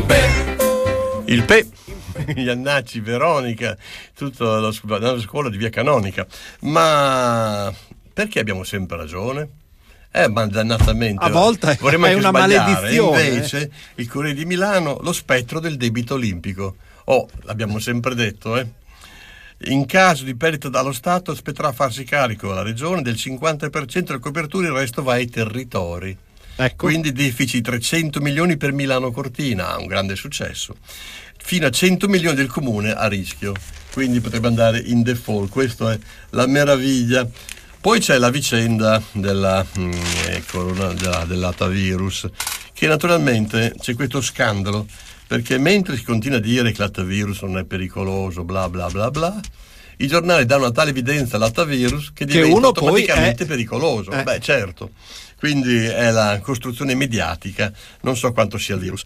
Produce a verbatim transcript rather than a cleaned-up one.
Il Pe, Iannacci, Veronica, tutta la, scu- la scuola di Via Canonica. Ma perché abbiamo sempre ragione? Eh, ma dannatamente. A volte vorremmo è anche una sbagliare. maledizione. Invece, il Corriere di Milano, lo spettro del debito olimpico. Oh, l'abbiamo sempre detto, eh. In caso di perdita dallo Stato spetterà farsi carico alla Regione del cinquanta per cento delle coperture, il resto va ai territori. Ecco. Quindi deficit trecento milioni per Milano Cortina, un grande successo. Fino a cento milioni del comune a rischio, quindi potrebbe andare in default. Questa è la meraviglia. Poi c'è la vicenda della, mm, eh, corona, della, dell'Atavirus, che naturalmente c'è questo scandalo, perché mentre si continua a dire che l'Atavirus non è pericoloso, bla bla bla bla, i giornali danno una tale evidenza all'Atavirus che diventa uno automaticamente poi è... pericoloso. Eh. Beh, certo. Quindi è la costruzione mediatica, non so quanto sia il virus.